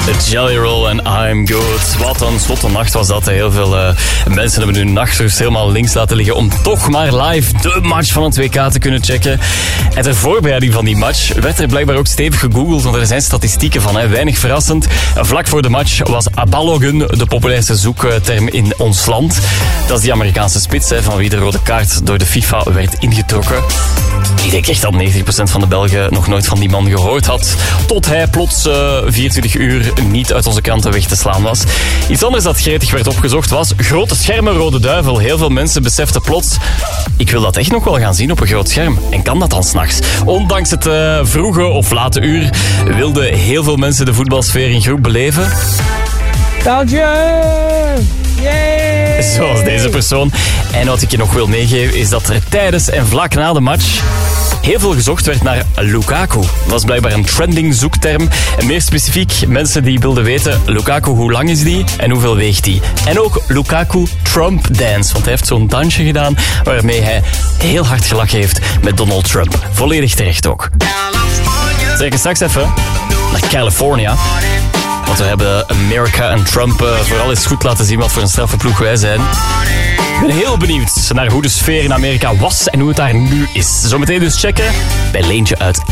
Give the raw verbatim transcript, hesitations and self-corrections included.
Jelly Roll en I'm Good. Wat een zotte nacht was dat. Heel veel uh, mensen hebben hun nachtrust helemaal links laten liggen om toch maar live de match van het W K te kunnen checken. En ter voorbereiding van die match werd er blijkbaar ook stevig gegoogeld, want er zijn statistieken van. Hè. Weinig verrassend. Vlak voor de match was Balogun de populairste zoekterm in ons land. Dat is die Amerikaanse spits, hè, van wie de rode kaart door de FIFA werd ingetrokken. Ik denk echt dat negentig procent van de Belgen nog nooit van die man gehoord had. Tot hij plots uh, vierentwintig uur niet uit onze kranten weg te slaan was. Iets anders dat gretig werd opgezocht was grote schermen Rode Duivel. Heel veel mensen beseften plots, ik wil dat echt nog wel gaan zien op een groot scherm. En kan dat dan s'nachts? Ondanks het uh, vroege of late uur wilden heel veel mensen de voetbalsfeer in groep beleven. Belgium! Yay! Zoals deze persoon. En wat ik je nog wil meegeven is dat er tijdens en vlak na de match heel veel gezocht werd naar Lukaku. Dat was blijkbaar een trending zoekterm. En meer specifiek, mensen die wilden weten, Lukaku, hoe lang is die en hoeveel weegt die? En ook Lukaku Trump Dance, want hij heeft zo'n dansje gedaan waarmee hij heel hard gelachen heeft met Donald Trump. Volledig terecht ook. Zeker straks even naar California. Want we hebben Amerika en Trump uh, vooral eens goed laten zien wat voor een straffe ploeg wij zijn. Ik ben heel benieuwd naar hoe de sfeer in Amerika was en hoe het daar nu is. Zometeen dus checken bij Leentje uit